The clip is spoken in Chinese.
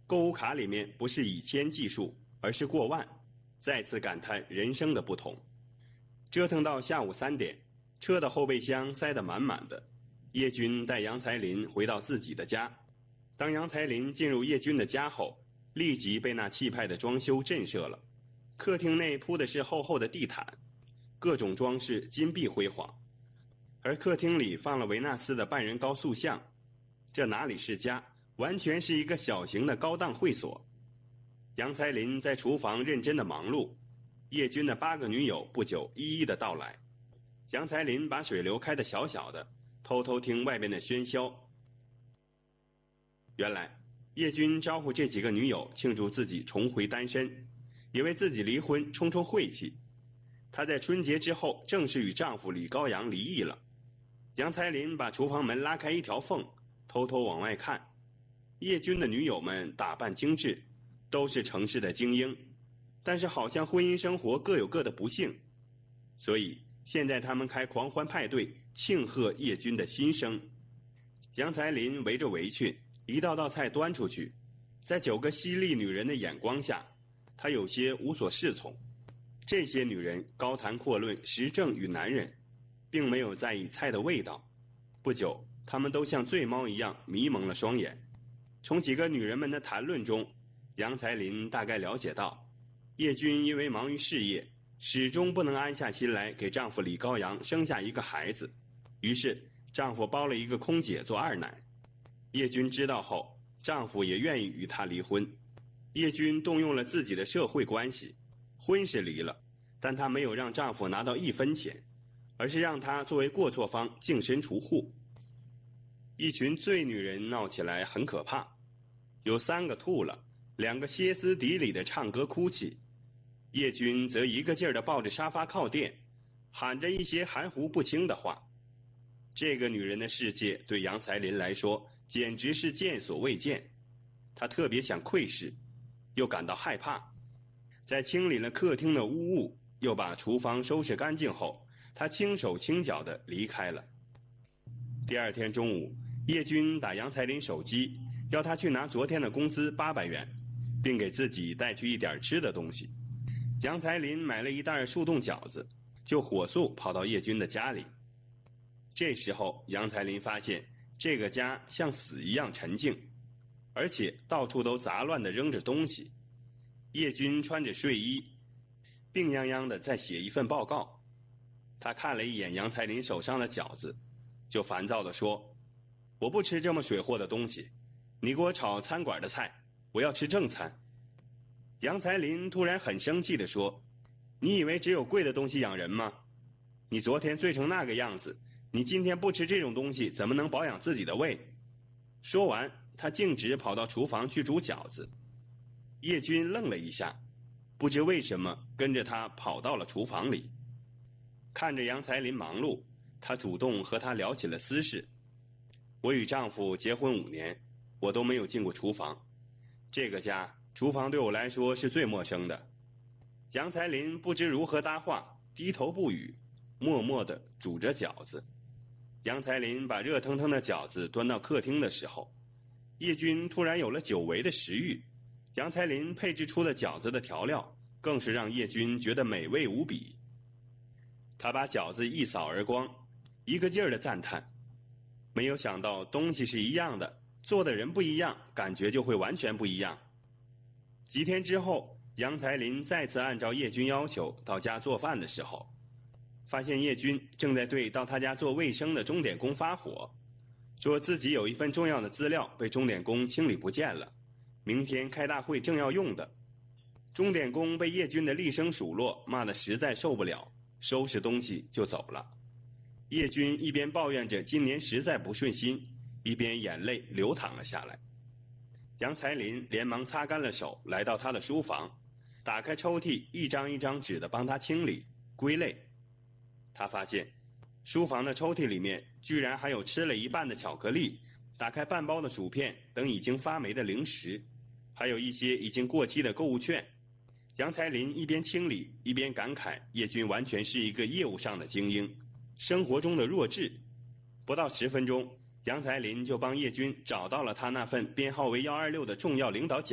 购物卡里面不是以千计数，而是过万，再次感叹人生的不同。折腾到下午3点，车的后备箱塞得满满的，叶军带杨才林回到自己的家。当杨才林进入叶军的家后，立即被那气派的装修震慑了。客厅内铺的是厚厚的地毯，各种装饰金碧辉煌，而客厅里放了维纳斯的半人高塑像。这哪里是家，完全是一个小型的高档会所。杨才林在厨房认真的忙碌，叶军的8个女友不久一一的到来。杨才林把水流开得小小的，偷偷听外边的喧嚣。原来叶军招呼这几个女友庆祝自己重回单身，也为自己离婚冲冲晦气。她在春节之后正式与丈夫李高阳离异了。杨才林把厨房门拉开一条缝，偷偷往外看。叶军的女友们打扮精致，都是城市的精英，但是好像婚姻生活各有各的不幸，所以现在他们开狂欢派对庆贺叶军的新生。杨才林围着围裙，一道道菜端出去，在9个犀利女人的眼光下，他有些无所适从。这些女人高谈阔论时政与男人，并没有在意菜的味道。不久，她们都像醉猫一样迷蒙了双眼。从几个女人们的谈论中，杨才林大概了解到，叶军因为忙于事业，始终不能安下心来给丈夫李高阳生下一个孩子，于是丈夫包了一个空姐做二奶。叶军知道后，丈夫也愿意与她离婚。叶军动用了自己的社会关系，婚是离了，但她没有让丈夫拿到1分钱，而是让他作为过错方净身出户。一群醉女人闹起来很可怕，有3个吐了，2个歇斯底里的唱歌哭泣，叶军则一个劲儿地抱着沙发靠垫，喊着一些含糊不清的话。这个女人的世界对杨才林来说简直是见所未见，他特别想窥视，又感到害怕。在清理了客厅的污物，又把厨房收拾干净后，他轻手轻脚地离开了。第2天中午，叶军打杨才林手机，要他去拿昨天的工资800元，并给自己带去一点吃的东西。杨才林买了一袋速冻饺子，就火速跑到叶军的家里。这时候杨才林发现这个家像死一样沉静，而且到处都杂乱地扔着东西。叶军穿着睡衣，病殃殃地在写一份报告。他看了一眼杨才林手上的饺子，就烦躁地说：“我不吃这么水货的东西，你给我炒餐馆的菜，我要吃正餐。”杨才林突然很生气地说：“你以为只有贵的东西养人吗？你昨天醉成那个样子，你今天不吃这种东西怎么能保养自己的胃？”说完，他径直跑到厨房去煮饺子。叶军愣了一下，不知为什么跟着他跑到了厨房里。看着杨才林忙碌，他主动和他聊起了私事。我与丈夫结婚5年，我都没有进过厨房，这个家厨房对我来说是最陌生的。杨才林不知如何搭话，低头不语，默默地煮着饺子。杨才林把热腾腾的饺子端到客厅的时候，叶军突然有了久违的食欲。杨才林配置出的饺子的调料更是让叶军觉得美味无比。他把饺子一扫而光，一个劲儿地赞叹，没有想到东西是一样的，做的人不一样，感觉就会完全不一样。几天之后，杨才林再次按照叶军要求到家做饭的时候，发现叶军正在对到他家做卫生的钟点工发火，说自己有一份重要的资料被钟点工清理不见了，明天开大会正要用的。钟点工被叶军的厉声数落骂得实在受不了，收拾东西就走了。叶军一边抱怨着今年实在不顺心，一边眼泪流淌了下来。杨才林连忙擦干了手，来到他的书房，打开抽屉，一张一张纸的帮他清理归类。他发现书房的抽屉里面居然还有吃了一半的巧克力，打开半包的薯片等已经发霉的零食，还有一些已经过期的购物券。杨才林一边清理一边感慨，叶军完全是一个业务上的精英，生活中的弱智。不到10分钟，杨才林就帮叶军找到了他那份编号为126的重要领导奖。